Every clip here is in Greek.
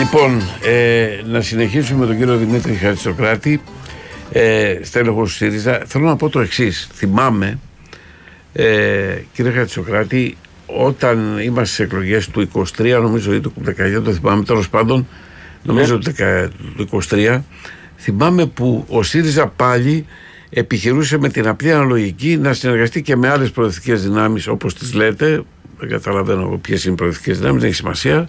Λοιπόν, να συνεχίσουμε με τον κύριο Δημήτρη Χατζησοκράτη, στέλεχος του ΣΥΡΙΖΑ. Θέλω να πω το εξής. Θυμάμαι, κύριε Χατζησοκράτη, όταν είμαστε στις εκλογές του 23, νομίζω ή του 19, το θυμάμαι, τέλος πάντων, νομίζω του 23, θυμάμαι που ο ΣΥΡΙΖΑ πάλι επιχειρούσε με την απλή αναλογική να συνεργαστεί και με άλλες προοδευτικές δυνάμεις, όπως τις λέτε. Δεν καταλαβαίνω ποιες είναι οι προοδευτικές δυνάμεις, δεν έχει σημασία.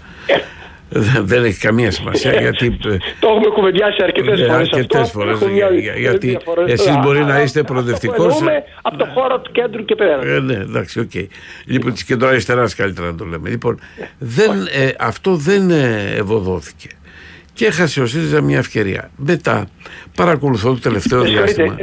Δεν έχει καμία σημασία γιατί. Το έχουμε κουβεντιάσει αρκετές φορές. Γιατί εσείς μπορεί να είστε προοδευτικός. Από το χώρο του κέντρου και πέρα. Ναι, εντάξει, οκ. Λοιπόν, της κεντροαριστεράς καλύτερα να το λέμε. Λοιπόν, αυτό δεν ευωδόθηκε. Και έχασε ο ΣΥΡΙΖΑ μια ευκαιρία. Μετά, παρακολουθώ το τελευταίο διάστημα.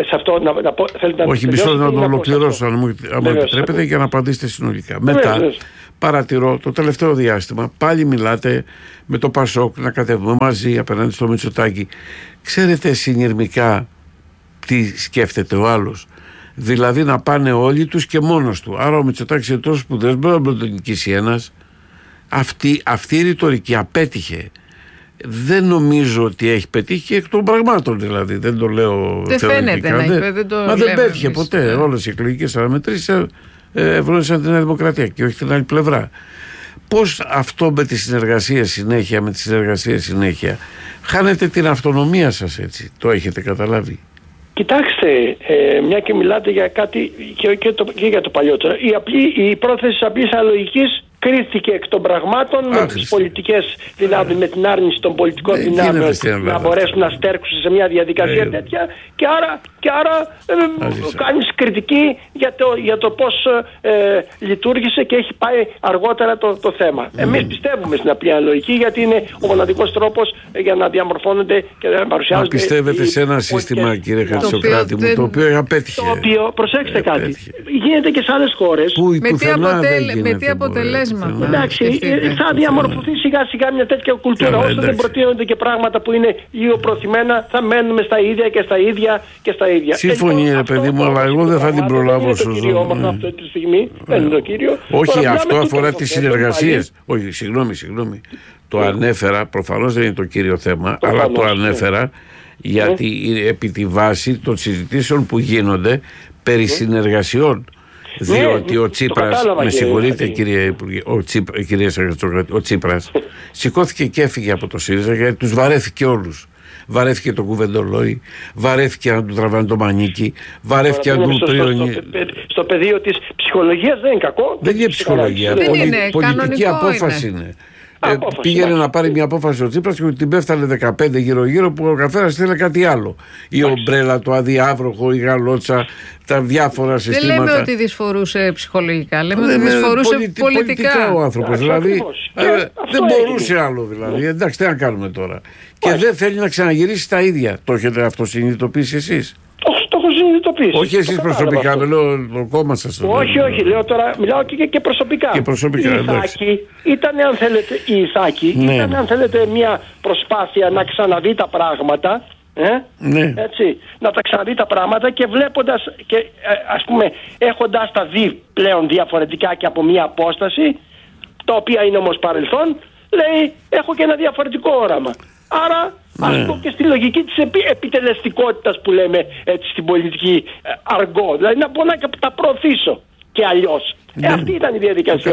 Όχι, μισό να το ολοκληρώσω, αν μου επιτρέπετε, για να απαντήσετε συνολικά. Μετά, παρατηρώ το τελευταίο διάστημα, πάλι μιλάτε με το Πασόκ να κατέβουμε μαζί απέναντι στο Μητσοτάκη. Ξέρετε συνειρμικά τι σκέφτεται ο άλλος? Δηλαδή να πάνε όλοι τους και μόνος του. Άρα ο Μητσοτάκης είναι τόσο σπουδαίος, μπορεί να τον νικήσει ένας. Αυτή η ρητορική απέτυχε. Δεν νομίζω ότι έχει πετύχει εκ των πραγμάτων, δηλαδή. Δεν το λέω. Δεν φαίνεται να είπε, δεν το λέμε. Μα δεν πέτυχε ποτέ. Όλες οι εκλογικές αναμετρήσεις ευρωδίσαν την Νέα Δημοκρατία και όχι την άλλη πλευρά. Πώς αυτό με τη συνεργασία συνέχεια, χάνετε την αυτονομία σας, έτσι? Το έχετε καταλάβει? Κοιτάξτε, μια και μιλάτε για κάτι και για το παλιότερο. Η πρόθεση της απλής αναλογικής κρίθηκε εκ των πραγμάτων με τις πολιτικές δυνάμεις, με την άρνηση των πολιτικών δυνάμεων να μπορέσουν να στέρξουν σε μια διαδικασία τέτοια και άρα κάνεις κριτική για το πώς λειτουργήσε και έχει πάει αργότερα το θέμα. Εμείς πιστεύουμε στην απλή αναλογική γιατί είναι ο μοναδικός τρόπος για να διαμορφώνονται και να παρουσιάζονται. Πιστεύετε σε ένα σύστημα, κύριε Χατζησοκράτη μου, το οποίο απέτυχε? Το οποίο, προσέξτε κάτι, γίνεται και σε άλλες χώρες. Με τι αποτελέσματα? Εντάξει, θα διαμορφωθεί σιγά σιγά μια τέτοια κουλτούρα. Όσο δεν προτείνονται και πράγματα που είναι λίγο προθυμένα, θα μένουμε στα ίδια και στα ίδια και στα ίδια. Σύμφωνοι, ρε παιδί μου, αλλά εγώ δεν θα την προλάβω στο κύριο όμως αυτή τη στιγμή. Δεν είναι το κύριο. Όχι, αυτό αφορά τις συνεργασίες. Όχι, συγγνώμη. Το ανέφερα, προφανώς δεν είναι το κύριο θέμα, αλλά το ανέφερα γιατί επί τη βάση των συζητήσεων που γίνονται περί συνεργασιών. Διότι ο Τσίπρας, με συγχωρείτε κύριε Υπουργέ, ο Τσίπρας σηκώθηκε και έφυγε από το ΣΥΡΙΖΑ γιατί τους βαρέθηκε όλους. Βαρέθηκε το κουβεντολόι, βαρέθηκε να του τραβάνε το μανίκι, βαρέθηκε να του τριώνει. Στο πεδίο της ψυχολογίας δεν είναι κακό. Δεν είναι ψυχολογία, πολιτική απόφαση είναι. Πήγαινε να πάρει μια απόφαση ο Τσίπρας και την πέφτανε 15 γύρω-γύρω που ο καθένας θέλει κάτι άλλο. Η ομπρέλα, το αδιάβροχο, η γαλότσα, τα διάφορα συστήματα. Δεν λέμε ότι δυσφορούσε ψυχολογικά, λέμε ότι δυσφορούσε πολιτικά ο άνθρωπος. Δηλαδή δεν μπορούσε άλλο, δηλαδή. Εντάξει, τι να κάνουμε τώρα? Και δεν θέλει να ξαναγυρίσει τα ίδια. Το έχετε αυτό συνειδητοποιήσει εσείς? Το έχω συνειδητοποιήσει. Όχι εσείς προσωπικά, δεν λέω το κόμμα σας. Όχι, λέω τώρα, μιλάω και προσωπικά. Και προσωπικά, εντάξει. Ήταν, αν θέλετε, μια προσπάθεια να ξαναδεί τα πράγματα. Έτσι, να τα ξαναδεί τα πράγματα και βλέποντας και ας πούμε έχοντας τα δει πλέον διαφορετικά και από μια απόσταση, τα οποία είναι όμως παρελθόν, λέει έχω και ένα διαφορετικό όραμα. Άρα ας πω και στη λογική της επιτελεστικότητας που λέμε έτσι στην πολιτική αργό, δηλαδή να μπορώ να τα προωθήσω και αλλιώς. Αυτή ήταν η διαδικασία που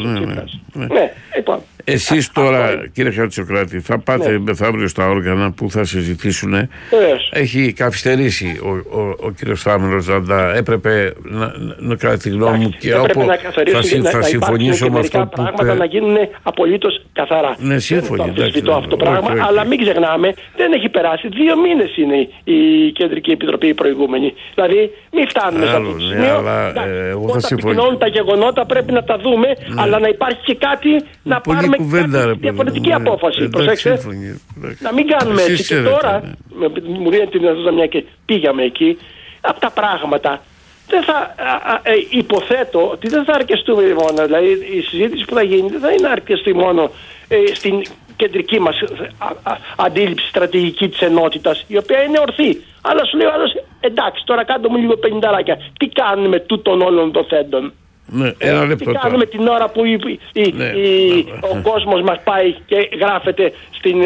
λοιπόν. Εσείς τώρα, κύριε Χατζησοκράτη, θα πάτε μεθαύριο στα όργανα που θα συζητήσουν. Έχει καθυστερήσει ο κύριος Θάμερος, αλλά έπρεπε να κατά τη γνώμη μου και όπου θα συμφωνήσω με αυτό που πράγματα να γίνουν απολύτως καθαρά. Ναι, σύμφωνοι. Αυτό το πράγμα, αλλά μην ξεχνάμε, δεν έχει περάσει. 2 μήνες είναι η Κεντρική Επιτροπή η προηγούμενη. Δηλαδή, μην φτάνουμε σε αυτό το σημείο. Όταν επικοινωνούν τα γεγονότα πρέπει να τα δούμε, αλλά να υπάρχει και κάτι να πάρουμε διαφορετική απόφαση. Προσέξτε, να μην κάνουμε έτσι. Και τώρα, μου δίνετε την δυνατότητα μια και πήγαμε εκεί, από τα πράγματα δεν θα υποθέτω ότι δεν θα αρκεστούμε μόνο. Δηλαδή η συζήτηση που θα γίνει δεν θα είναι αρκεστή μόνο στην κεντρική μας αντίληψη στρατηγική της ενότητας, η οποία είναι ορθή. Αλλά σου λέει ο άλλος, εντάξει, τώρα κάτω μου λίγο 50 ράκια. Τι κάνουμε τούτων όλων των θέντων? Ναι, ένα λεπτό. Τι κάνουμε την ώρα που ο κόσμος μας πάει και γράφεται στην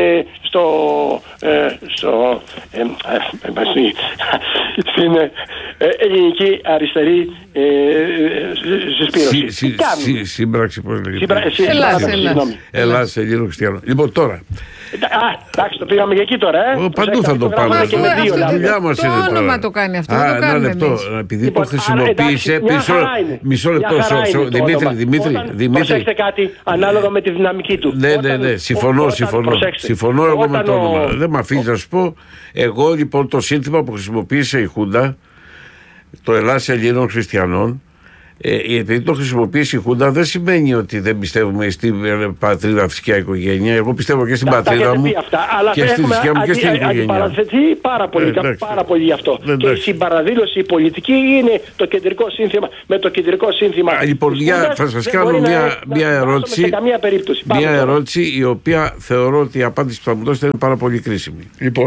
ελληνική αριστερή συσπήρωση. Σύμπραξη, πώς λέγεται. Ελλάς Ελλήνων Χριστιανών. Λοιπόν, τώρα. Εντάξει, το πήγαμε και εκεί τώρα. Παντού θα το πάμε. Αυτή τη δουλειά μας είναι τώρα. Το όνομα το κάνει αυτό. Ένα λεπτό. Επειδή το χρησιμοποίησε. Μισό λεπτό. Δημήτρη. Προσέξτε κάτι ανάλογα με τη δυναμική του. Ναι. Συμφωνώ εγώ με το όνομα. Δεν με αφήνει να σου πω. Εγώ λοιπόν το σύνθημα που χρησιμοποίησε η Χούντα, το Ελλάς Ελλήνων Χριστιανών, επειδή το χρησιμοποιήσει η Χούντα, δεν σημαίνει ότι δεν πιστεύουμε στην πατρίδα, θρησκεία, οικογένεια. Εγώ πιστεύω και στην πατρίδα μου και στη θρησκεία μου και στην οικογένεια. Αντιπαραθεθεί πάρα πολύ γι' αυτό. Και η συμπαραδήλωση η πολιτική είναι το κεντρικό σύνθημα. Με το κεντρικό σύνθημα. Λοιπόν, θα σας κάνω μια ερώτηση. Μια ερώτηση η οποία θεωρώ ότι η απάντηση που θα μου δώσετε είναι πάρα πολύ κρίσιμη. Λοιπόν,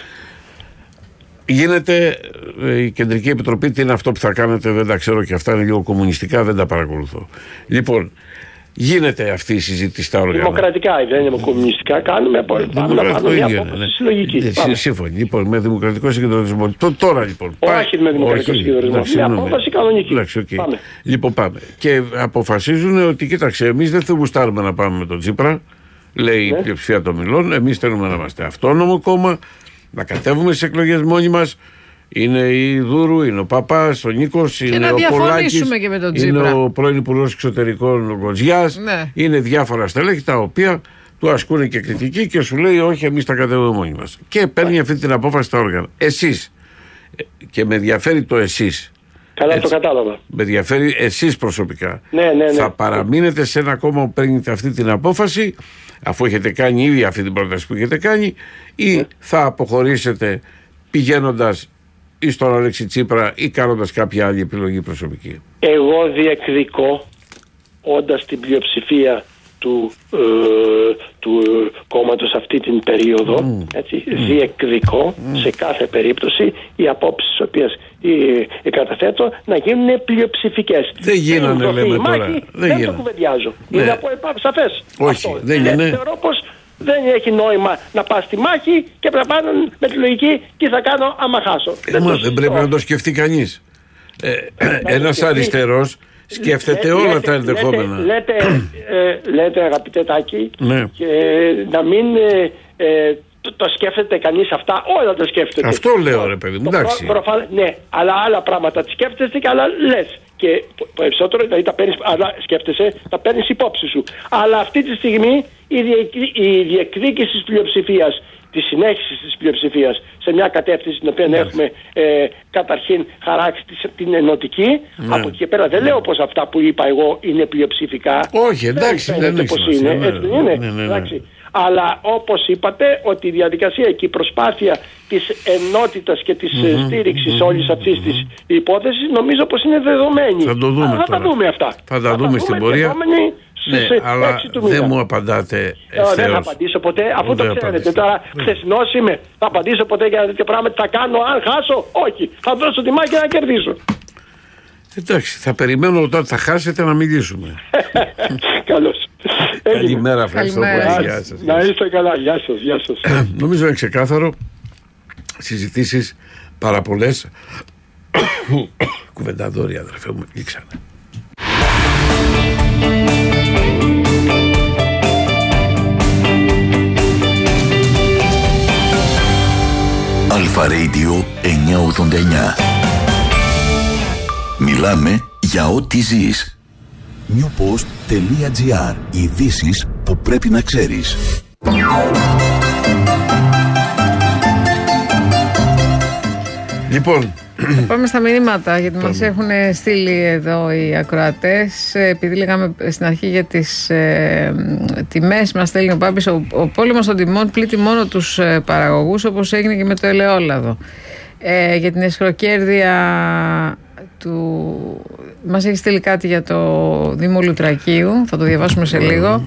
γίνεται η Κεντρική Επιτροπή, τι είναι αυτό που θα κάνετε, δεν τα ξέρω και αυτά είναι λίγο κομμουνιστικά, δεν τα παρακολουθώ. Λοιπόν, γίνεται αυτή η συζήτηση στα όργανα. Δημοκρατικά, δεν είναι κομμουνιστικά, κάνουμε μια απόφαση συλλογική. Σύμφωνοι, λοιπόν, με δημοκρατικό συγκεντρωτισμό. Τώρα λοιπόν. Όχι με δημοκρατικό συγκεντρωτισμό. Μια απόφαση κανονική. Λοιπόν, πάμε. Και αποφασίζουν ότι, κοίταξε, εμείς δεν θα γουστάρουμε να πάμε με τον Τσίπρα, λέει η πλειοψηφία των Μιλών, εμείς θέλουμε να είμαστε αυτόνομο κόμμα. Να κατέβουμε στις εκλογές μόνοι μας. Είναι η Δούρου, είναι ο Παπάς, ο Νίκος, είναι ο Πολάκης, είναι ο πρώην Υπουργός Εξωτερικών ο Γκοτζιάς, είναι διάφορα στελέχη τα οποία του ασκούν και κριτική και σου λέει όχι, εμείς τα κατέβουμε μόνοι μας. Και παίρνει αυτή την απόφαση στα όργανα. Εσείς, και με ενδιαφέρει το εσείς. Καλά, το κατάλαβα. Με ενδιαφέρει εσείς προσωπικά. Ναι. Θα παραμείνετε σε ένα κόμμα που παίρνετε αυτή την απόφαση, αφού έχετε κάνει ήδη αυτή την πρόταση που έχετε κάνει, ή θα αποχωρήσετε πηγαίνοντας ή στον Αλέξη Τσίπρα ή κάνοντας κάποια άλλη επιλογή προσωπική? Εγώ διεκδικώ, όντας την πλειοψηφία του κόμματος αυτή την περίοδο, διεκδικώ σε κάθε περίπτωση οι απόψεις τις οποίες καταθέτω να γίνουν πλειοψηφικές. Δεν γίνανε, λέμε τώρα. Δεν το κουβεντιάζω. Είναι σαφές. Όχι, δεν είναι. Θεωρώ πως δεν έχει νόημα να πας στη μάχη και να πάνε με τη λογική τι θα κάνω άμα χάσω. Δεν πρέπει να το σκεφτεί κανείς. Ένας αριστερός σκέφτεται όλα τα ενδεχόμενα. Λέτε αγαπητέ Τάκη, και να μην το σκέφτεται κανείς αυτά, όλα τα σκέφτεται. Αυτό λέω ρε παιδί μου, εντάξει. Ναι, αλλά άλλα πράγματα σκέφτεσαι και άλλα λες. Και περισσότερο, δηλαδή σκέφτεσαι, τα παίρνεις υπόψη σου. Αλλά αυτή τη στιγμή η διεκδίκηση της πλειοψηφίας, τη συνέχιση της πλειοψηφίας σε μια κατεύθυνση την οποία έχουμε καταρχήν χαράξει την ενωτική, από εκεί και πέρα δεν λέω πως αυτά που είπα εγώ είναι πλειοψηφικά. Όχι, εντάξει, δεν είναι πως είναι. Έτσι δεν είναι, εντάξει. Αλλά όπως είπατε ότι η διαδικασία και η προσπάθεια της ενότητας και της στήριξης όλης αυτής της υπόθεσης νομίζω πως είναι δεδομένη. Θα το δούμε θα τα δούμε αυτά. Θα τα δούμε στην πορεία. Ναι, αλλά δεν μου απαντάτε ευθέως. Δεν θα απαντήσω ποτέ, αφού το ξέρετε. Τώρα χθεσινός είμαι. Θα απαντήσω ποτέ για τέτοια πράγματα. Θα κάνω αν χάσω? Όχι. Θα δώσω τη μάχη να κερδίσω. Εντάξει, θα περιμένω όταν θα χάσετε να μιλήσουμε. Καλώς. Καλημέρα, ευχαριστώ πολύ. Γεια σας. Να είστε καλά. Γεια σας. Νομίζω είναι ξεκάθαρο. Συζητήσεις πάρα πολλές. Κουβενταδόρια, αδερφέ μου, λήξανε. Αλφα Radio 989. Μιλάμε για ό,τι ζεις. newpost.gr. Ειδήσεις που πρέπει να ξέρεις. Λοιπόν, πάμε στα μηνύματα, γιατί μας έχουν στείλει εδώ οι ακροατές. Επειδή λέγαμε στην αρχή για τις τιμές, μας στέλνει ο Μπάμπης, ο πόλεμος των τιμών πλήττει μόνο τους παραγωγούς, όπως έγινε και με το ελαιόλαδο. Για την εσχροκέρδεια μας έχει στείλει κάτι για το Δήμο Λουτρακίου, θα το διαβάσουμε σε λίγο.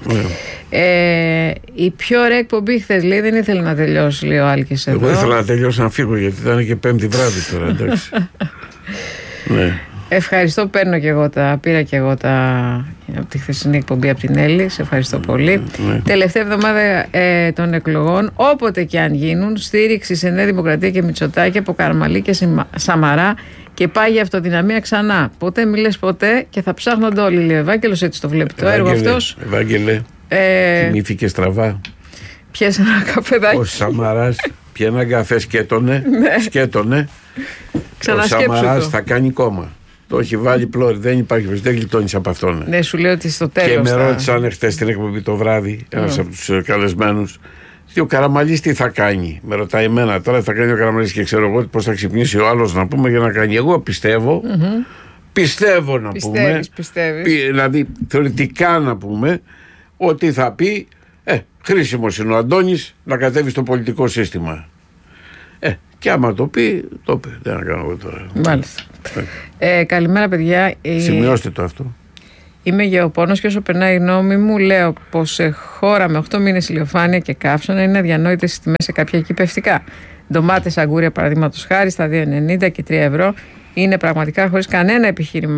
Η πιο ωραία εκπομπή χθες, λέει, δεν ήθελε να τελειώσει, λέει ο Άλκης εδώ. Εγώ ήθελα να τελειώσω να φύγω, γιατί ήταν και 5η βράδυ τώρα, εντάξει. Ναι. Ευχαριστώ, πήρα και εγώ από τη χθεσινή εκπομπή από την Έλλη. Σε ευχαριστώ πολύ. Τελευταία εβδομάδα των εκλογών, όποτε και αν γίνουν, στήριξη σε Νέα Δημοκρατία και Μητσοτάκη από Καραμαλή και Σαμαρά και πάγει αυτοδυναμία ξανά. Ποτέ μη λες ποτέ και θα ψάχνονται όλοι. Λέει ο Ευάγγελος, έτσι το βλέπει το έργο αυτός. Ευάγγελε, θυμήθηκε στραβά. Πιέσε ένα καφεδάκι. Ο Σαμαράς πιέ ένα καφέ, σκέτωνε. Ο Σαμαράς θα κάνει κόμμα. Το έχει βάλει πλώρη, δεν υπάρχει, δεν γλιτώνεις από αυτόν. Ναι, σου λέω ότι στο τέλος. Και με ρώτησαν χτες στην εκπομπή το βράδυ, ένας από τους καλεσμένους, ο Καραμαλής τι θα κάνει. Με ρωτάει εμένα τώρα, θα κάνει ο Καραμαλής και ξέρω εγώ πώς θα ξυπνήσει ο άλλος να πούμε για να κάνει. Εγώ πιστεύω, πιστεύω να πούμε. Δηλαδή θεωρητικά να πούμε ότι θα πει χρήσιμος είναι ο Αντώνης να κατέβει στο πολιτικό σύστημα. Και άμα το πει, το πει. Δεν θα κάνω εγώ τώρα. Μάλιστα. Καλημέρα, παιδιά. Σημειώστε το αυτό. Είμαι γεωπόνος και όσο περνάει η γνώμη μου, λέω πως σε χώρα με 8 μήνες ηλιοφάνεια και καύσωνα είναι αδιανόητες οι τιμές σε κάποια κυπευτικά. Ντομάτες αγκούρια, παραδείγματος χάρη, στα 2,90 και 3 ευρώ. Είναι πραγματικά χωρίς κανένα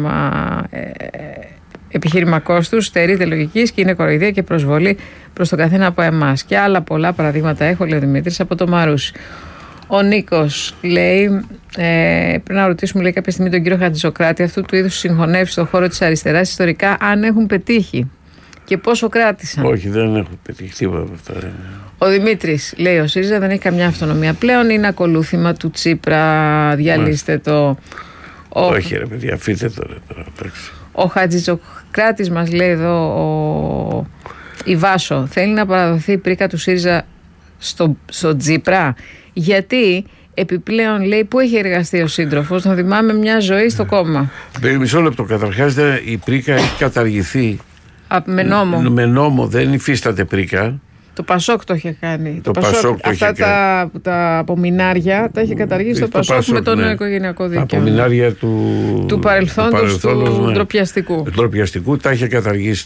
επιχείρημα κόστους, στερείται λογικής και είναι κοροϊδία και προσβολή προς τον καθένα από εμάς. Και άλλα πολλά παραδείγματα έχω, λέει ο Δημήτρης από το Μαρούσι. Ο Νίκος λέει, πρέπει να ρωτήσουμε, λέει, κάποια στιγμή τον κύριο Χατζησοκράτη αυτού του είδους συγχωνεύσει στον χώρο της αριστεράς ιστορικά αν έχουν πετύχει και πόσο κράτησαν. Όχι, δεν έχουν πετύχει τίποτα από αυτά. Ο Δημήτρης λέει, ο ΣΥΡΙΖΑ δεν έχει καμιά αυτονομία πλέον, είναι ακολούθημα του Τσίπρα, διαλύστε το. Όχι ρε παιδιά, αφήστε το. Ο Χατζησοκράτης μας λέει εδώ, η Βάσο, θέλει να παραδοθεί η πρίκα του ΣΥΡΙΖΑ στο Τσίπρα. Γιατί επιπλέον λέει που έχει εργαστεί ο σύντροφος, να θυμάμαι μια ζωή στο κόμμα. Μισό λεπτό. Καταρχάς η πρίκα έχει καταργηθεί. Με νόμο. Με νόμο, δεν υφίσταται πρίκα. Το Πασόκ το είχε κάνει. Το Πασόκ το αυτά τα απομεινάρια τα είχε καταργήσει το Πασόκ με τον οικογενειακό δίκαιο. Απομεινάρια του παρελθόντος του ντροπιαστικού. Του ντροπιαστικού τα είχε καταργήσει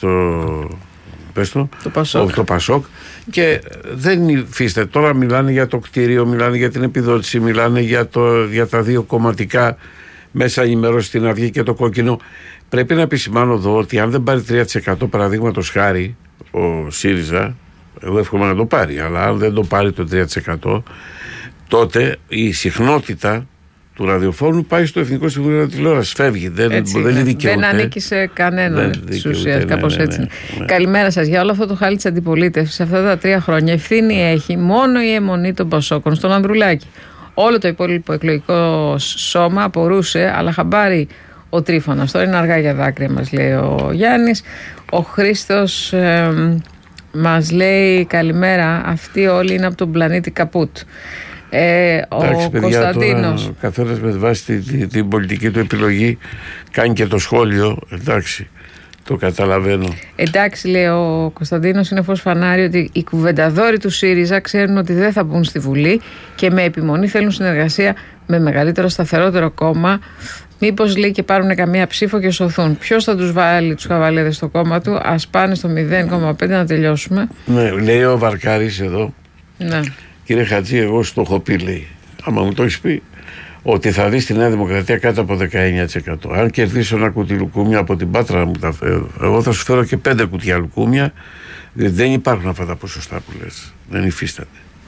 το Πασόκ και δεν υφίσταται. Τώρα μιλάνε για το κτίριο, μιλάνε για την επιδότηση, μιλάνε για τα δύο κομματικά μέσα ενημέρωση, στην Αυγή και το Κόκκινο. Πρέπει να επισημάνω εδώ ότι αν δεν πάρει 3% παραδείγματος χάρη ο ΣΥΡΙΖΑ, εγώ εύχομαι να το πάρει, αλλά αν δεν το πάρει το 3%, τότε η συχνότητα του ραδιοφώνου πάει στο Εθνικό Συμβούλιο Τηλεόρασης. Φεύγει. Δεν ανήκει σε κανέναν της ουσίας. Κάπως έτσι. Ναι. Καλημέρα σας. Για όλο αυτό το χάλι της αντιπολίτευσης, αυτά τα 3 χρόνια, ευθύνη έχει μόνο η αιμονή των Πασόκων στον Ανδρουλάκη. Όλο το υπόλοιπο εκλογικό σώμα απορούσε, αλλά χαμπάρι ο Τρίφωνας. Τώρα είναι αργά για δάκρυα, μας λέει ο Γιάννης. Ο Χρήστος μας λέει καλημέρα. Αυτοί όλοι είναι από τον πλανήτη Καπούτ. Εντάξει, ο Κωνσταντίνος. Ο καθένας με βάση την πολιτική του επιλογή κάνει και το σχόλιο. Εντάξει, το καταλαβαίνω. Εντάξει, λέει ο Κωνσταντίνος, είναι φως φανάρι ότι οι κουβενταδόροι του ΣΥΡΙΖΑ ξέρουν ότι δεν θα μπουν στη Βουλή και με επιμονή θέλουν συνεργασία με μεγαλύτερο, σταθερότερο κόμμα. Μήπως, λέει, και πάρουν καμία ψήφο και σωθούν. Ποιος θα τους βάλει τους χαβαλέδες στο κόμμα του? Ας πάνε στο 0,5 να τελειώσουμε. Ναι, λέει ο Βαρκάρης εδώ. Ναι. Κύριε Χατζή, εγώ σου το έχω πει, λέει, άμα μου το έχεις πει, ότι θα δεις τη Νέα Δημοκρατία κάτω από 19%. Αν κερδίσω ένα κουτί λουκούμια από την Πάτρα να μου τα φέρω, εγώ θα σου φέρω και 5 κουτιά λουκούμια, διότι δεν υπάρχουν αυτά τα ποσοστά που λες. Δεν υφίσταται.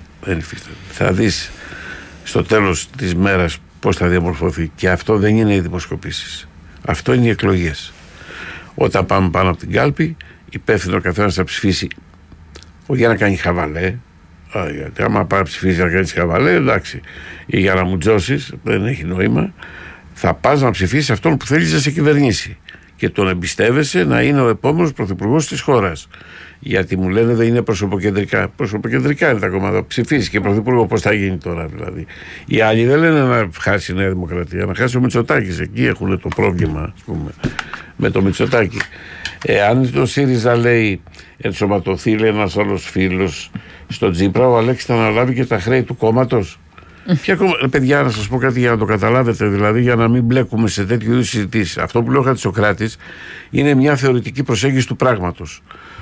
Θα δεις στο τέλος της μέρας πώς θα διαμορφωθεί. Και αυτό δεν είναι οι δημοσκοπήσεις. Αυτό είναι οι εκλογές. Όταν πάμε πάνω από την κάλπη, υπεύθυνο ο καθένας θα ψηφίσει για να κάνει χαβαλέ. Γιατί άμα πάει ψηφίσει να κάνει χαβαλέ, εντάξει, ή για να μου τζώσεις, δεν έχει νόημα. Θα πας να ψηφίσεις αυτόν που θέλεις να σε κυβερνήσει και τον εμπιστεύεσαι να είναι ο επόμενος πρωθυπουργός της χώρας. Γιατί μου λένε δεν είναι προσωποκεντρικά. Προσωποκεντρικά είναι τα κόμματα. Ψηφίσει και πρωθυπουργό, πώς θα γίνει τώρα δηλαδή. Οι άλλοι δεν λένε να χάσει η Νέα Δημοκρατία, να χάσει ο Μητσοτάκης. Εκεί έχουν το πρόβλημα, ας πούμε, με το Μητσοτάκη. Αν το ΣΥΡΙΖΑ, λέει, ενσωματωθεί, λέει ένας άλλος φίλος στον Τσίπρα, ο Αλέξης θα αναλάβει και τα χρέη του κόμματος. Παιδιά, να σας πω κάτι για να το καταλάβετε, δηλαδή, για να μην μπλέκουμε σε τέτοιου είδους συζητήσεις. Αυτό που λέει ο Χατζησοκράτης είναι μια θεωρητική προσέγγιση του πράγματος.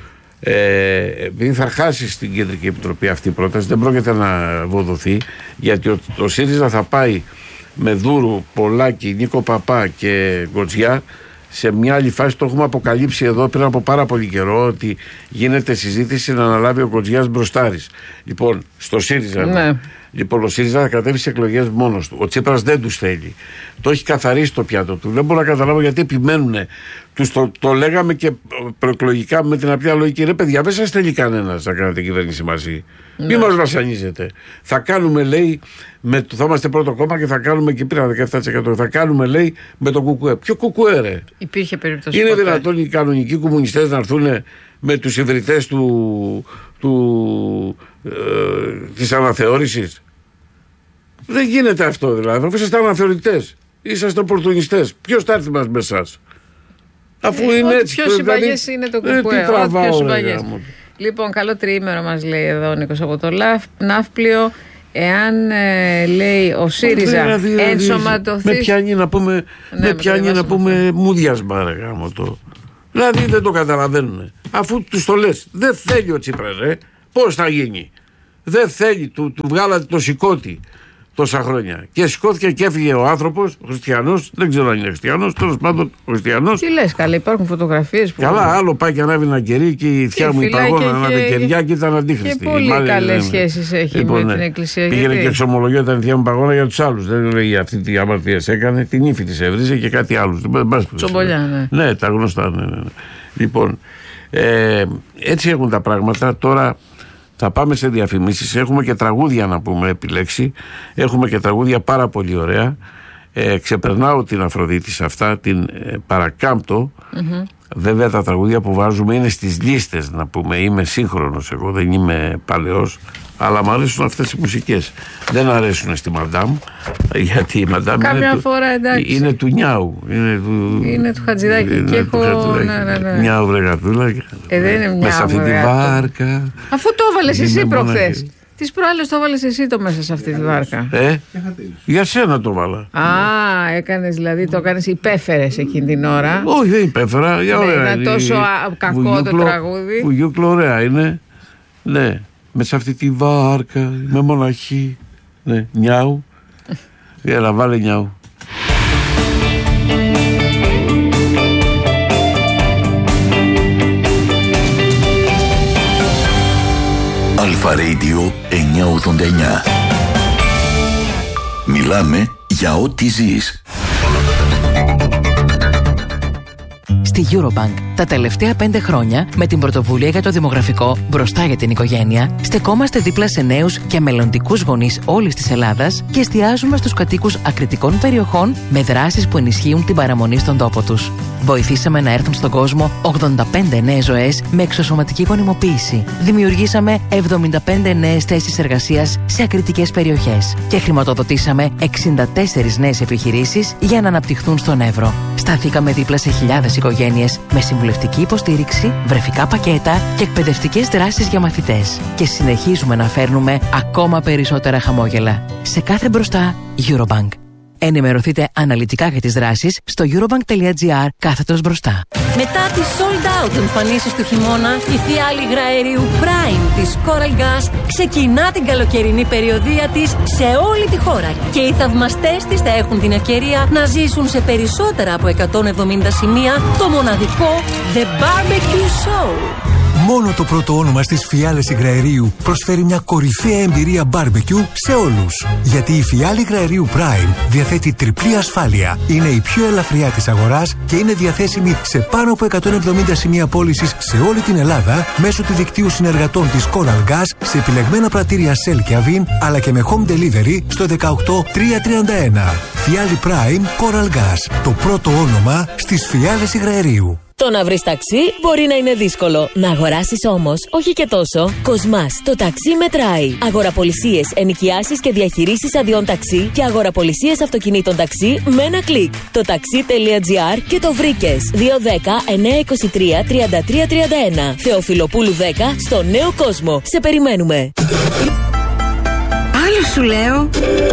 Επειδή θα χάσει στην Κεντρική Επιτροπή αυτή η πρόταση, δεν πρόκειται να βοδοθεί, γιατί ο ΣΥΡΙΖΑ θα πάει με Δούρου, Πολάκη, Νίκο Παπά και Γκοτζιά. Σε μια άλλη φάση το έχουμε αποκαλύψει εδώ πριν από πάρα πολύ καιρό ότι γίνεται συζήτηση να αναλάβει ο Γκοτζιάς μπροστάρης. Λοιπόν, στο ΣΥΡΙΖΑ. Ναι. Λοιπόν, ο ΣΥΡΙΖΑ θα κατέβει σε εκλογές μόνος του. Ο Τσίπρας δεν τους θέλει. Το έχει καθαρίσει το πιάτο του. Δεν μπορώ να καταλάβω γιατί επιμένουν. Τους το λέγαμε και προεκλογικά με την απλή λογική. Ρε παιδιά, δεν σας θέλει κανένας να κάνετε κυβέρνηση μαζί. Ναι. Μην μας βασανίζετε. Θα κάνουμε, λέει, θα είμαστε πρώτο κόμμα και θα κάνουμε και πήρα 17%. Θα κάνουμε, λέει, με το ΚΚΕ. Ποιο ΚΚΕ, ρε? Υπήρχε περίπτωση. Είναι δυνατόν οι κανονικοί κομμουνιστές να έρθουν με τους ιδρυτές της αναθεώρησης? Δεν γίνεται αυτό δηλαδή. Αφού είσαστε αναθεωρητές, είσαστε οπορτουνιστές, ποιος θα έρθει μας με εσάς? Αφού είναι έτσι. Πιο συμπαγές είναι το ΚΚΕ. Λοιπόν, καλό τριήμερο μας λέει εδώ ο Νίκος από το Ναύπλιο. Εάν λέει ο ΣΥΡΙΖΑ ενσωματωθεί. Με πιάνει να πούμε μούδιασμα, ρε γάμο το. Δηλαδή δεν το καταλαβαίνουν. Αφού τους το λες, δεν θέλει ο Τσίπρας, πώς θα γίνει? Δεν θέλει, του βγάλατε το σηκώτη τόσα χρόνια. Και σηκώθηκε και έφυγε ο άνθρωπος, ο χριστιανός, δεν ξέρω αν είναι χριστιανός, τέλος πάντων ο χριστιανός. Τι λες, καλά, υπάρχουν φωτογραφίες που. Καλά, άλλο πάει και ανάβει ένα κερί και η θιά μου η παγώνα ανάβει κεριά και ήταν αντίχριστη. Και πολύ καλές σχέσεις έχει λοιπόν, με την Εκκλησία. Πήγαινε και εξομολογιόταν η θεία μου παγώνα για τους άλλους. Δεν λέει αυτή τι αμαρτίες έκανε, την ύφη της έβριζε και κάτι άλλο. Τσομπολιά, ναι. Ναι, τα γνωστά. Ναι. Λοιπόν, έτσι έχουν τα πράγματα τώρα. Θα πάμε σε διαφημίσεις. Έχουμε και τραγούδια να πούμε επιλέξει. Έχουμε και τραγούδια πάρα πολύ ωραία. Ξεπερνάω την Αφροδίτη σε αυτά, την παρακάμπτω. Βέβαια τα τραγούδια που βάζουμε είναι στις λίστες να πούμε. Είμαι σύγχρονος εγώ, δεν είμαι παλαιός. Αλλά μου αρέσουν αυτές οι μουσικές. Δεν αρέσουν στη Μαντάμ. Γιατί η Μαντάμ είναι του Νιάου. Είναι του Χατζηδάκη. Και έχω. Νιάου βρεγατούλα. Δεν είναι μια μέσα αυτή τη βάρκα. Αφού το έβαλες εσύ προχθές. Τις προάλλες το έβαλες εσύ το μέσα σε αυτή τη βάρκα. Για σένα το βάλα. Έκανες δηλαδή, το έκανες, υπέφερες εκείνη την ώρα. Όχι, δεν υπέφερα. Ήταν τόσο κακό το τραγούδι. Βουγιούκλο ωραία είναι. Ναι. Μέσα αυτή τη βάρκα με μοναχή. Ναι, Νιάου. Έλα, βάλε Νιάου. Αλφα Radio 989. Μιλάμε για ό,τι ζεις. Στη Eurobank τα τελευταία 5 χρόνια, με την πρωτοβουλία για το δημογραφικό μπροστά για την οικογένεια, στεκόμαστε δίπλα σε νέους και μελλοντικούς γονείς όλης της Ελλάδας και εστιάζουμε στους κατοίκους ακριτικών περιοχών με δράσεις που ενισχύουν την παραμονή στον τόπο τους. Βοηθήσαμε να έρθουν στον κόσμο 85 νέες ζωές με εξωσωματική γονιμοποίηση. Δημιουργήσαμε 75 νέες θέσεις εργασίας σε ακριτικές περιοχές και χρηματοδοτήσαμε 64 νέες επιχειρήσεις για να αναπτυχθούν στον Εύρο. Σταθήκαμε δίπλα σε χιλιάδες οικογένειες με συμβουλευτική υποστήριξη, βρεφικά πακέτα και εκπαιδευτικές δράσεις για μαθητές. Και συνεχίζουμε να φέρνουμε ακόμα περισσότερα χαμόγελα. Σε κάθε μπροστά, Eurobank. Ενημερωθείτε αναλυτικά για τις δράσεις στο eurobank.gr/μπροστά. Μετά τις sold out εμφανίσεις του χειμώνα, η φιάλη υγραερίου Prime της Coral Gas ξεκινά την καλοκαιρινή περιοδεία της σε όλη τη χώρα και οι θαυμαστές της θα έχουν την ευκαιρία να ζήσουν σε περισσότερα από 170 σημεία το μοναδικό The Barbecue Show. Μόνο το πρώτο όνομα στις φιάλες υγραερίου προσφέρει μια κορυφαία εμπειρία barbecue σε όλους. Γιατί η φιάλη υγραερίου Prime διαθέτει τριπλή ασφάλεια. Είναι η πιο ελαφριά της αγοράς και είναι διαθέσιμη σε πάνω από 170 σημεία πώλησης σε όλη την Ελλάδα μέσω του δικτύου συνεργατών της Coral Gas σε επιλεγμένα πρατήρια Shell και Avin, αλλά και με home delivery στο 18331. Φιάλη Prime Coral Gas. Το πρώτο όνομα στις φιάλες υγραερίου. Το να βρεις ταξί μπορεί να είναι δύσκολο. Να αγοράσεις όμως, όχι και τόσο. Κοσμάς, το ταξί μετράει. Αγοραπολισίες, ενοικιάσεις και διαχειρήσεις αδειών ταξί και αγοραπολισίες αυτοκινήτων ταξί με ένα κλικ. Το taxi.gr και το βρήκες. 210-923-3331. Θεοφιλοπούλου 10 στο Νέο Κόσμο. Σε περιμένουμε. Άλλο σου λέω.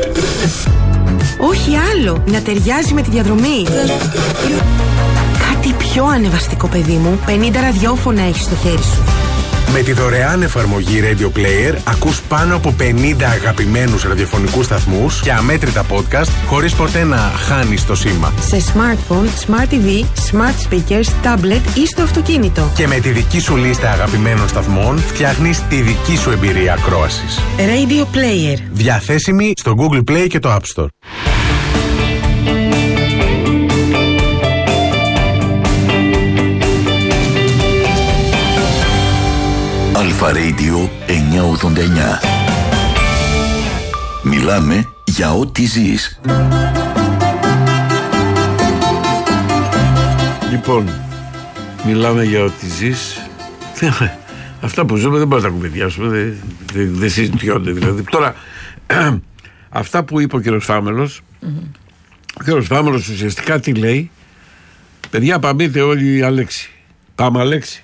Όχι άλλο. Να ταιριάζει με τη διαδρομή. Κάτι πιο ανεβαστικό, παιδί μου. 50 ραδιόφωνα έχεις στο χέρι σου. Με τη δωρεάν εφαρμογή Radio Player ακούς πάνω από 50 αγαπημένους ραδιοφωνικούς σταθμούς και αμέτρητα podcast χωρίς ποτέ να χάνεις το σήμα. Σε smartphone, smart TV, smart speakers, tablet ή στο αυτοκίνητο. Και με τη δική σου λίστα αγαπημένων σταθμών φτιάχνεις τη δική σου εμπειρία ακρόασης. Radio Player. Διαθέσιμη στο Google Play και το App Store. Αλφα Radio 989. Μιλάμε για ό,τι ζεις. Λοιπόν, μιλάμε για ό,τι ζεις. Αυτά που ζούμε δεν μπορούμε να τα κουβεντιάσουμε. Δεν συζητιόνται δηλαδή. Τώρα, αυτά που είπε ο κύριος Φάμελος, ο κύριος Φάμελος ουσιαστικά τι λέει? Παιδιά, παμείτε όλοι Αλέξη. Πάμε Αλέξη.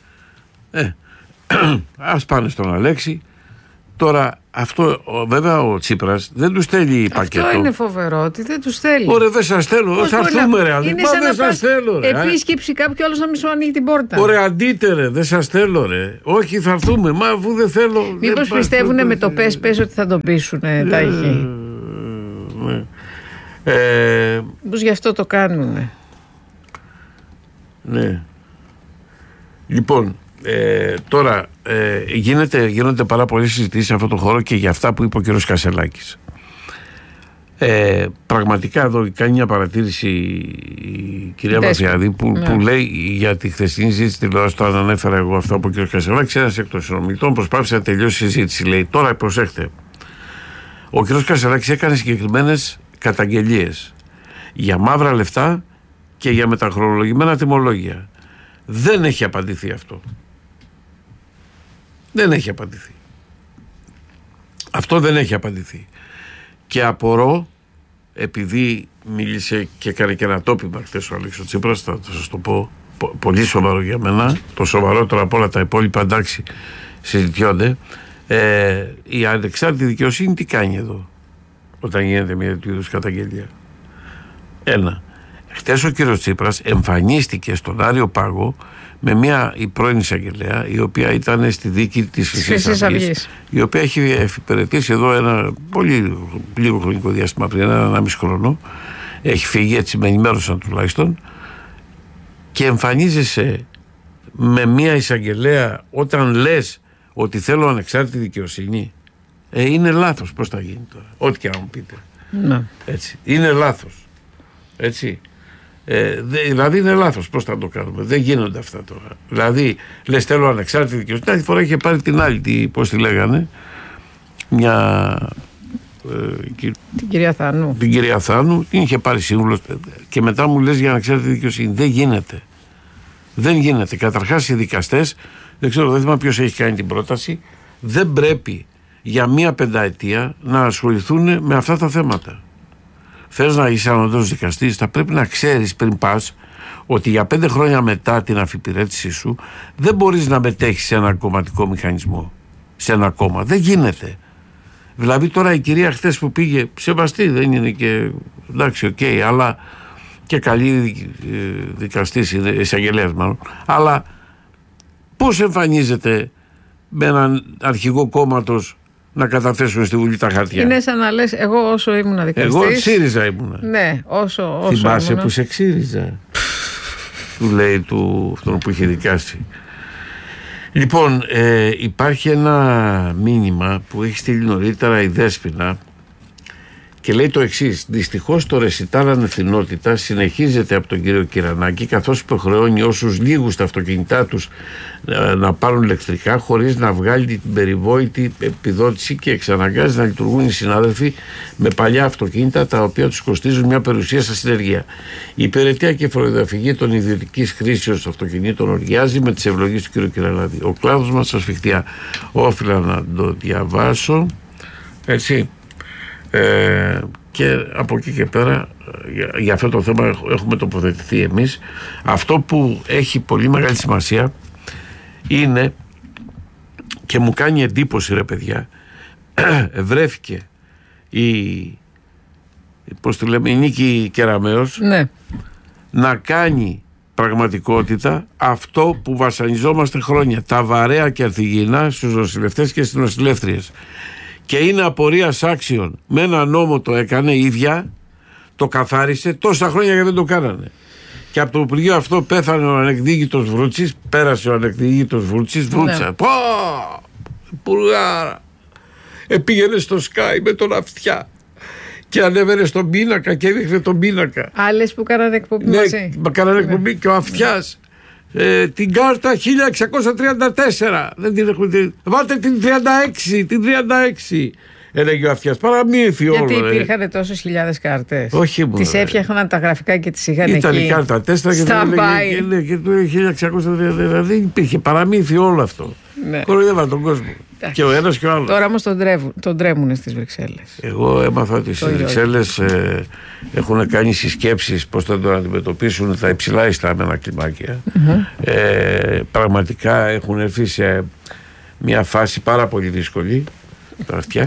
Ας πάνε στον Αλέξη. Τώρα αυτό βέβαια ο Τσίπρας δεν του στέλνει πακέτο. Αυτό είναι φοβερό ότι δεν του στέλνει. Ωραία, δεν σας θέλω. Θα έρθουμε ρε. Είναι σαν να σας θέλω ρε. Επίσκεψη κάποιου άλλος να μην σου ανοίγει την πόρτα. Ωραία, αντίτε ρε. Δεν σας θέλω ρε. Όχι, θα έρθουμε. Μα αφού δεν θέλω. Μήπως πιστεύουνε με το πες ότι θα τον πείσουνε τα έχει. Μήπως γι' αυτό το κάνουνε. Ναι. Λοιπόν, τώρα γίνονται πάρα πολλές συζητήσεις σε αυτό το χώρο και για αυτά που είπε ο κ. Κασελάκης. Πραγματικά εδώ κάνει μια παρατήρηση η κυρία Βαθιάδη που λέει για τη χθεσινή συζήτηση τηλεόραση. Το ανέφερα εγώ αυτό από ο κ. Κασελάκης. Ένας εκ των συνομιλητών προσπάθησε να τελειώσει η συζήτηση. Λέει τώρα προσέχτε. Ο κ. Κασελάκης έκανε συγκεκριμένες καταγγελίες για μαύρα λεφτά και για μεταχρονολογημένα τιμολόγια. Δεν έχει απαντηθεί αυτό. Δεν έχει απαντηθεί. Αυτό δεν έχει απαντηθεί. Και απορώ, επειδή μίλησε και έκανε και ένα τόπιμα χθες ο Αλέξης Τσίπρας, θα σας το πω, πολύ σοβαρό για μένα, το σοβαρότερο από όλα τα υπόλοιπα, εντάξει, συζητιόνται. Η ανεξάρτητη δικαιοσύνη τι κάνει εδώ, όταν γίνεται μια τέτοιου είδους καταγγελία? Ένα. Χτες ο κύριος Τσίπρας εμφανίστηκε στον Άριο Πάγο με η πρώην εισαγγελέα, η οποία ήταν στη δίκη της Χρυσής Αυγής, η οποία έχει εφηπερετήσει εδώ ένα πολύ λίγο χρονικό διάστημα πριν, 1,5 χρόνο. Έχει φύγει, έτσι με ενημέρωσαν τουλάχιστον. Και εμφανίζεσαι με μια εισαγγελέα όταν λες ότι θέλω ανεξάρτητη δικαιοσύνη. Είναι λάθος. Πώς θα γίνει τώρα? Ό,τι και να μου πείτε. Έτσι. Είναι λάθος. Έτσι. Δηλαδή είναι λάθος. Πώς θα το κάνουμε? Δεν γίνονται αυτά τώρα. Δηλαδή λες θέλω ανεξάρτητη δικαιοσύνη. Την άλλη φορά είχε πάρει την άλλη, πώς τη λέγανε, την κυρία Θάνου. Την κυρία Θάνου, την είχε πάρει σύμβουλος και μετά μου λες για ανεξάρτητη δικαιοσύνη. Δεν γίνεται. Δεν γίνεται. Καταρχάς οι δικαστές, δεν θυμάμαι ποιος έχει κάνει την πρόταση, δεν πρέπει για 1 πενταετία να ασχοληθούν με αυτά τα θέματα. Θες να είσαι ανωτέρως δικαστής, θα πρέπει να ξέρεις πριν πας ότι για 5 χρόνια μετά την αφιπηρέτησή σου δεν μπορείς να μετέχεις σε ένα κομματικό μηχανισμό, σε ένα κόμμα. Δεν γίνεται. Δηλαδή τώρα η κυρία χθες που πήγε, σεβαστή δεν είναι και εντάξει, αλλά και καλή δικαστής, εισαγγελέας μάλλον, αλλά πώς εμφανίζεται με έναν αρχηγό κόμματος να καταθέσουν στη Βουλή τα χαρτιά? Είναι σαν να λες, εγώ όσο ήμουν δικαστής. Εγώ ΣΥΡΙΖΑ ήμουνα. Ναι, όσο θυμάσαι ήμουνα. Που σε ξύριζα. Του λέει αυτόν που είχε δικάσει. Λοιπόν, υπάρχει ένα μήνυμα που έχει στείλει νωρίτερα η Δέσποινα και λέει το εξής: δυστυχώς το ρεσιτάλ ανευθυνότητα συνεχίζεται από τον κύριο Κυρανάκη, καθώς υποχρεώνει όσους λήγους τα αυτοκίνητά τους να πάρουν ηλεκτρικά χωρίς να βγάλει την περιβόητη επιδότηση και εξαναγκάζει να λειτουργούν οι συνάδελφοι με παλιά αυτοκίνητα τα οποία τους κοστίζουν μια περιουσία στα συνεργεία. Η υπηρετία και φοροδιαφυγή των ιδιωτικής χρήσεως αυτοκινήτων οργιάζει με τις ευλογίες του κ. Κυρανάκη. Ο κλάδος μας ασφιχτιά. Όφιλα να το διαβάσω. Έτσι. Και από εκεί και πέρα για αυτό το θέμα έχουμε τοποθετηθεί εμείς. Αυτό που έχει πολύ μεγάλη σημασία είναι, και μου κάνει εντύπωση ρε παιδιά, βρέθηκε η Νίκη Κεραμέως, ναι, να κάνει πραγματικότητα αυτό που βασανιζόμαστε χρόνια. Τα βαρέα και ανθυγιεινά στους νοσηλευτές και στις νοσηλεύτριες. Και είναι απορίας άξιων. Με ένα νόμο το έκανε η ίδια, το καθάρισε, τόσα χρόνια και δεν το κάνανε. Και από το Υπουργείο αυτό πέθανε ο ανεκδίκητος Βρούτσης, πέρασε ο ανεκδίκητος Βρούτσης, Βρούτσα. Πω! Υπουργάρα! Πήγαινε στο Sky με τον Αυτιά και ανέβαινε στον πίνακα και έδειχνε τον πίνακα. Άλλες που κάνανε εκπομπή μαζί. Ναι, κάνανε εκπομπή και ο Αυτιάς. Την κάρτα 1634. Δεν την έχουν. Βάλτε την 36. Την 36. Έλεγε ο Αυτιάς. Παραμύθι όλο. Γιατί υπήρχαν τόσες χιλιάδες κάρτες. Όχι μόνο. Τις έφτιαχναν τα γραφικά και τις είχαν εκεί. Ήταν η κάρτα 4 και το 1634. Δεν υπήρχε παραμύθι όλο αυτό. Ναι. Κοροϊδεύαν τον κόσμο. Και ο ένας και ο άλλος. Τώρα όμως τον τρέμουνε στις Βρυξέλλες. Εγώ έμαθα ότι στις Βρυξέλλες έχουν κάνει συσκέψεις πώς θα το αντιμετωπίσουν τα υψηλά ιστάμενα κλιμάκια. Πραγματικά έχουν έρθει σε μια φάση πάρα πολύ δύσκολη. Τα αυτιά.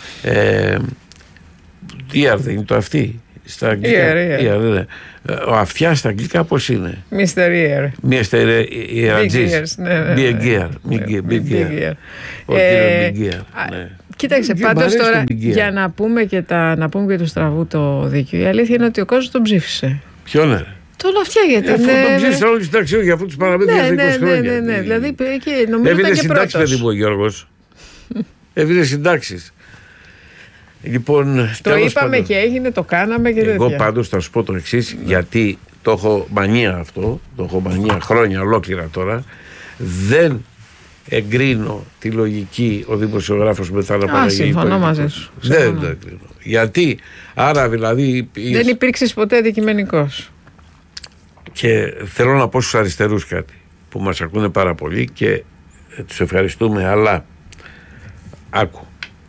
Ear δεν είναι το αυτή. Στα αγγλικά. Ear. Ο Αυτιάς στα αγγλικά πώς είναι? Mr. Ear. Mr. Ear. Big Ear. Ο κύριος Big Ear. Κοίταξε, πάντως τώρα για να πούμε και του στραβού το δίκιο. Η αλήθεια είναι ότι ο κόσμος τον ψήφισε. Ποιον είναι? Τον Αυτιά, γιατί τον ψήφισε όλοι στην τάξη για αυτού τους παραμέτρους για 20 χρόνια. Ναι. Δηλαδή νομίζω ήταν και πρώτος. Παιδί μου ο Γιώργος. Έβγαινε συντάξεις. Λοιπόν, το είπαμε πάντων, και έγινε, το κάναμε και εγώ πάντως θα σου πω το εξής, γιατί το έχω μανία αυτό, το έχω μανία χρόνια ολόκληρα τώρα. Δεν εγκρίνω τη λογική ο δημοσιογράφος μετά να παραγγείλει. Συμφωνώ μαζί σου. Δεν το εγκρίνω. Γιατί, άρα δηλαδή. Δεν υπήρξες ποτέ αντικειμενικός. Και θέλω να πω στους αριστερούς κάτι που μας ακούνε πάρα πολύ και τους ευχαριστούμε, αλλά άκου.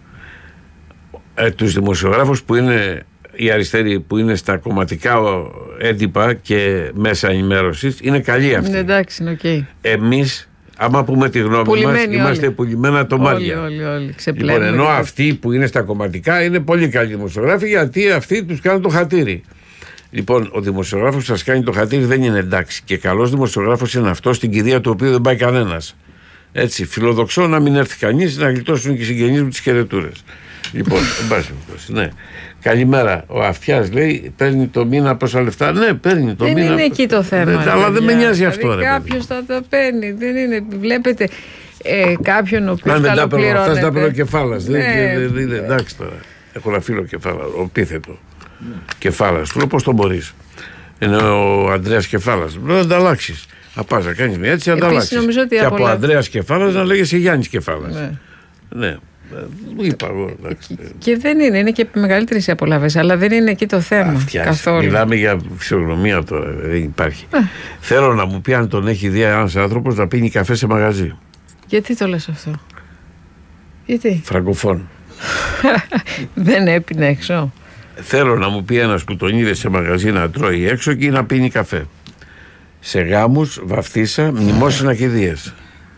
Τους δημοσιογράφους που είναι οι αριστεροί, που είναι στα κομματικά έντυπα και μέσα ενημέρωσης, είναι καλοί αυτοί. Εντάξει, είναι okay. Εμείς, άμα πούμε τη γνώμη μας, είμαστε πουλημένα τομάρια. Όλοι. Λοιπόν, ενώ αυτοί που είναι στα κομματικά είναι πολύ καλοί δημοσιογράφοι, γιατί αυτοί τους κάνουν το χατήρι. Λοιπόν, ο δημοσιογράφος που σας κάνει το χατήρι δεν είναι εντάξει. Και καλός δημοσιογράφος είναι αυτός στην κηδεία του οποίου δεν πάει κανένας. Έτσι, φιλοδοξώ να μην έρθει κανείς, να γλιτώσουν και οι συγγενείς μου τις χαιρετούρες. Λοιπόν, ναι. Καλημέρα. Ο Αυτιάς λέει: παίρνει το μήνα πόσα λεφτά? Ναι, παίρνει το μήνα. Δεν είναι εκεί το θέμα. Αλλά δεν με νοιάζει αυτό. Κάποιος θα τα παίρνει. Δεν είναι. Βλέπετε κάποιον ο οποίος. Αν δεν τα παίρνω, αυτά τα παίρνω κεφάλας. Εντάξει τώρα. Έχω ένα φίλο κεφάλα, ο επίθετο. Κεφάλας. Του λέω: πώς το μπορείς? Είναι ο Ανδρέας Κεφάλας. Λέω: να ανταλλάξεις. Να πας να κάνεις μια έτσι, ανταλλάξεις. Και από Ανδρέας Κεφάλας να λέγεσαι Γιάννης Κεφάλας. Ναι. Είπα εγώ, και δεν είναι και μεγαλύτερες οι απολαύες, αλλά δεν είναι εκεί το θέμα καθόλου. Μιλάμε για φυσιογνωμία τώρα, δεν υπάρχει. Θέλω να μου πει αν τον έχει δει ένας άνθρωπος να πίνει καφέ σε μαγαζί. Γιατί το λες αυτό? Γιατί? Φραγκοφών. Δεν έπινε έξω. Θέλω να μου πει ένας που τον είδε σε μαγαζί να τρώει έξω και να πίνει καφέ. Σε γάμους, βαφτίσα, μνημόσυνα και δίες.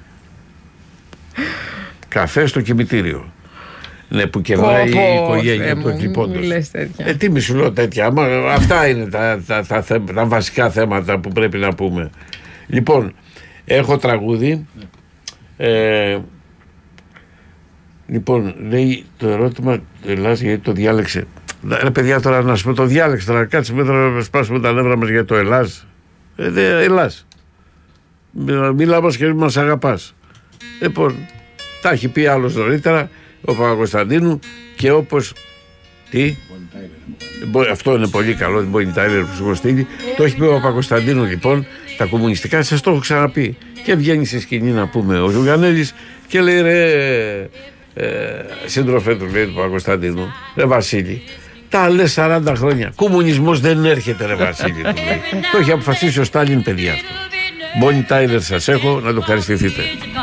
Καφέ στο κημητήριο. Ναι, που κερνάει η οικογένεια του εκλειπώντος. Τι μη σου λέω τέτοια. Αυτά είναι τα βασικά θέματα που πρέπει να πούμε. Λοιπόν, έχω τραγούδι. Λοιπόν, λέει το ερώτημα του Ελλάς γιατί το διάλεξε. Ρε παιδιά, τώρα να σου πω το διάλεξε. Τώρα κάτσουμε να σπάσουμε τα νεύρα μας για το Ελλάς. Ελλάς. Μιλάμε και μας αγαπάς. Λοιπόν, τα έχει πει άλλος νωρίτερα ο Παπακοσταντίνου και όπως. Τι? Αυτό είναι πολύ καλό, την Bonnie Tyler που σου έχω στείλει. Το έχει πει ο Παπακοσταντίνου λοιπόν. Τα κομμουνιστικά σας το έχω ξαναπεί. Και βγαίνει στη σκηνή να πούμε ο Ζουγανέλης και λέει ρε σύντροφέ του, λέει του Παπακοσταντίνου, ρε Βασίλη, τα λες 40 χρόνια. Κομμουνισμός δεν έρχεται ρε Βασίλη. Το έχει αποφασίσει ο Στάλιν, παιδιά αυτό. Bonnie Tyler σας έχω, να το ευχαριστηθείτε.